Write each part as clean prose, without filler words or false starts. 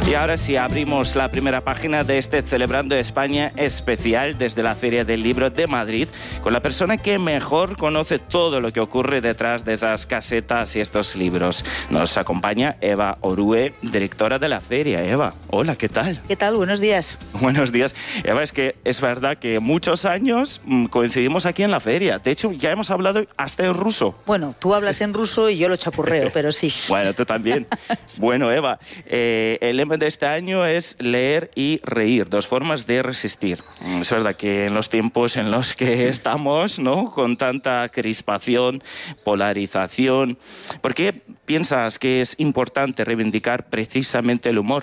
Y ahora sí, abrimos la primera página de este Celebrando España especial desde la Feria del Libro de Madrid, con la persona que mejor conoce todo lo que ocurre detrás de esas casetas y estos libros. Nos acompaña Eva Orue, directora de la feria. Eva, hola, ¿qué tal? ¿Qué tal? Buenos días. Buenos días. Eva, es que es verdad que muchos años coincidimos aquí en la feria. De hecho, ya hemos hablado hasta en ruso. Bueno, tú hablas en ruso y yo lo chapurreo, pero sí. Bueno, tú también. Sí. Bueno, Eva, el lema de este año es leer y reír, dos formas de resistir. Es verdad que en los tiempos en los que estamos, ¿no?, con tanta crispación, polarización, ¿por qué piensas que es importante reivindicar precisamente el humor?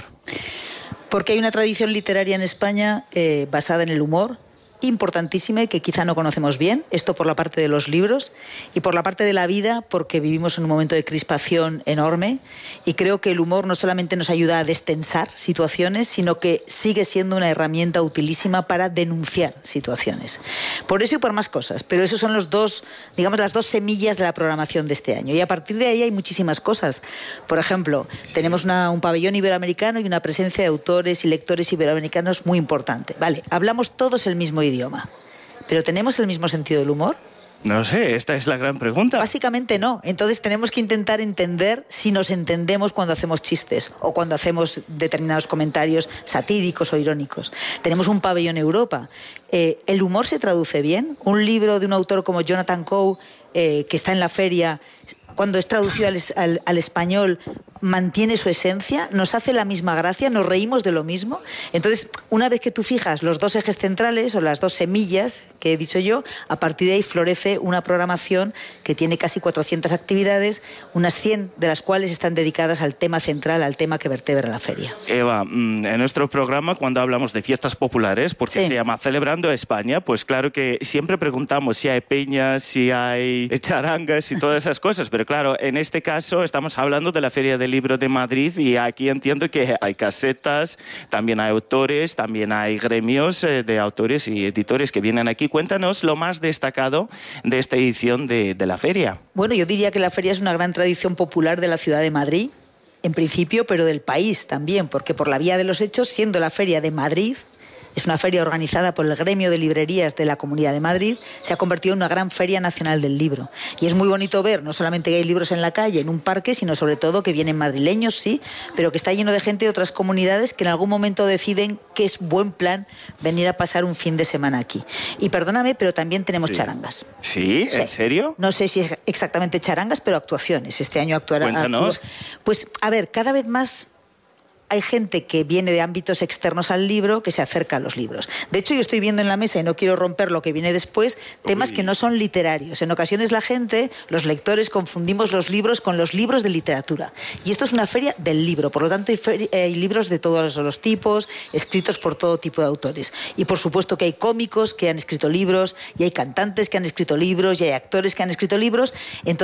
Porque hay una tradición literaria en España basada en el humor, importantísima y que quizá no conocemos bien, esto por la parte de los libros y por la parte de la vida, porque vivimos en un momento de crispación enorme y creo que el humor no solamente nos ayuda a destensar situaciones, sino que sigue siendo una herramienta utilísima para denunciar situaciones. Por eso y por más cosas, pero esos son los dos, digamos, las dos semillas de la programación de este año y a partir de ahí hay muchísimas cosas. Por ejemplo, tenemos un pabellón iberoamericano y una presencia de autores y lectores iberoamericanos muy importante. Vale, hablamos todos el mismo idioma, ¿pero tenemos el mismo sentido del humor? No sé, esta es la gran pregunta. Básicamente no. Entonces tenemos que intentar entender si nos entendemos cuando hacemos chistes o cuando hacemos determinados comentarios satíricos o irónicos. Tenemos un pabellón Europa. ¿El humor se traduce bien? Un libro de un autor como Jonathan Coe, que está en la feria, cuando es traducido al español, mantiene su esencia, nos hace la misma gracia, nos reímos de lo mismo. Entonces, una vez que tú fijas los dos ejes centrales o las dos semillas que he dicho yo, a partir de ahí florece una programación que tiene casi 400 actividades, unas 100 de las cuales están dedicadas al tema central, al tema que vertebra la feria. Eva, en nuestro programa, cuando hablamos de fiestas populares, porque sí, se llama Celebrando España, pues claro que siempre preguntamos si hay peñas, si hay charangas y todas esas cosas, pero claro, en este caso estamos hablando de la Feria del Libro de Madrid y aquí entiendo que hay casetas, también hay autores, también hay gremios de autores y editores que vienen aquí. Cuéntanos lo más destacado de esta edición de la feria. Bueno, yo diría que la feria es una gran tradición popular de la ciudad de Madrid, en principio, pero del país también, porque por la vía de los hechos, siendo la feria de Madrid, es una feria organizada por el gremio de librerías de la Comunidad de Madrid, se ha convertido en una gran feria nacional del libro. Y es muy bonito ver, no solamente que hay libros en la calle, en un parque, sino sobre todo que vienen madrileños, sí, pero que está lleno de gente de otras comunidades que en algún momento deciden que es buen plan venir a pasar un fin de semana aquí. Y perdóname, pero también tenemos charangas. ¿Sí? ¿En serio? No sé si es exactamente charangas, pero actuaciones. Este año actuará. Cuéntanos. Pues, a ver, cada vez más hay gente que viene de ámbitos externos al libro que se acerca a los libros. De hecho, yo estoy viendo en la mesa, y no quiero romper lo que viene después, temas que no son literarios. En ocasiones la gente, los lectores, confundimos los libros con los libros de literatura. Y esto es una feria del libro, por lo tanto hay libros de todos los tipos, escritos por todo tipo de autores. Y por supuesto que hay cómicos que han escrito libros, y hay cantantes que han escrito libros, y hay actores que han escrito libros. Entonces,